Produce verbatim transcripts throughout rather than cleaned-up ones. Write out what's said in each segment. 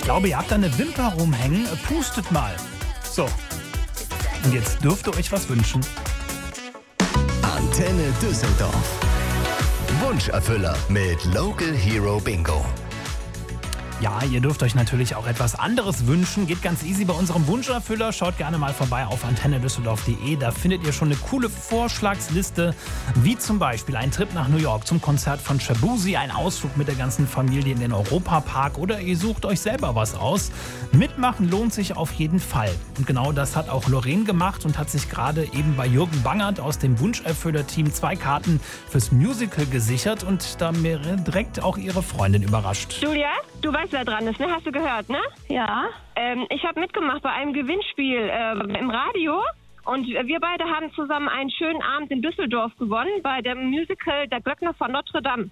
glaube, ihr habt da eine Wimper rumhängen. Pustet mal. So. Und jetzt dürft ihr euch was wünschen. Antenne Düsseldorf. Wunscherfüller mit Local Hero Bingo. Ja, ihr dürft euch natürlich auch etwas anderes wünschen. Geht ganz easy bei unserem Wunscherfüller. Schaut gerne mal vorbei auf antenne düsseldorf punkt de. Da findet ihr schon eine coole Vorschlagsliste, wie zum Beispiel ein Trip nach New York zum Konzert von Shabuzi, ein Ausflug mit der ganzen Familie in den Europapark oder ihr sucht euch selber was aus. Mitmachen lohnt sich auf jeden Fall. Und genau das hat auch Lorraine gemacht und hat sich gerade eben bei Jürgen Bangert aus dem Wunscherfüller-Team zwei Karten fürs Musical gesichert und da mir direkt auch ihre Freundin überrascht. Julia, du weißt, wer dran ist, ne? Hast du gehört, ne? Ja. Ähm, ich habe mitgemacht bei einem Gewinnspiel äh, im Radio und wir beide haben zusammen einen schönen Abend in Düsseldorf gewonnen bei dem Musical Der Glöckner von Notre Dame.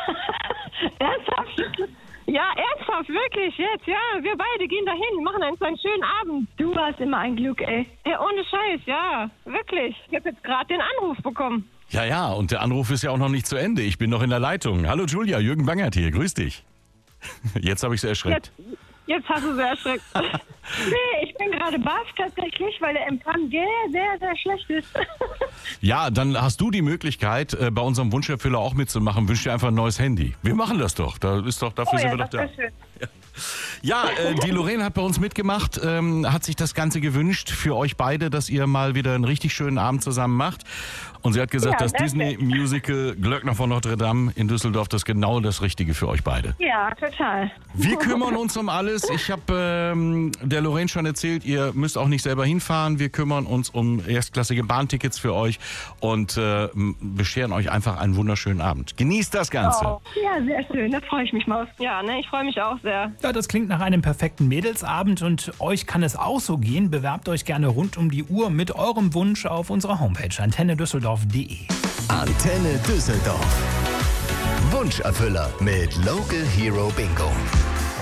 Ernsthaft? Ja, ernsthaft, wirklich, jetzt, ja. Wir beide gehen dahin, machen einen so einen schönen Abend. Du hast immer ein Glück, ey. Ja, ohne Scheiß, ja, wirklich. Ich habe jetzt gerade den Anruf bekommen. Ja, ja, und der Anruf ist ja auch noch nicht zu Ende. Ich bin noch in der Leitung. Hallo Julia, Jürgen Bangert hier, grüß dich. Jetzt habe ich sie erschreckt. Jetzt, jetzt hast du sie erschreckt. Nee, ich bin gerade baff tatsächlich, weil der Empfang sehr, sehr, sehr schlecht ist. Ja, dann hast du die Möglichkeit, äh, bei unserem Wunscherfüller auch mitzumachen. Wünsch dir einfach ein neues Handy. Wir machen das doch. Da ist doch dafür Oh sind ja, wir doch das da. wär schön. Ja, ja äh, die Lorraine hat bei uns mitgemacht, ähm, hat sich das Ganze gewünscht für euch beide, dass ihr mal wieder einen richtig schönen Abend zusammen macht. Und sie hat gesagt, Ja, das danke. Disney-Musical Glöckner von Notre Dame in Düsseldorf, das ist genau das Richtige für euch beide. Ja, total. Wir kümmern uns um alles. Ich habe ähm, der Lorraine schon erzählt, ihr müsst auch nicht selber hinfahren. Wir kümmern uns um erstklassige Bahntickets für euch und äh, bescheren euch einfach einen wunderschönen Abend. Genießt das Ganze. Oh, ja, sehr schön. Da freue ich mich mal. Ja, ne, ich freue mich auch sehr. Ja, das klingt nach einem perfekten Mädelsabend und euch kann es auch so gehen. Bewerbt euch gerne rund um die Uhr mit eurem Wunsch auf unserer Homepage antenne düsseldorf punkt de. Antenne Düsseldorf. Wunscherfüller mit Local Hero Bingo.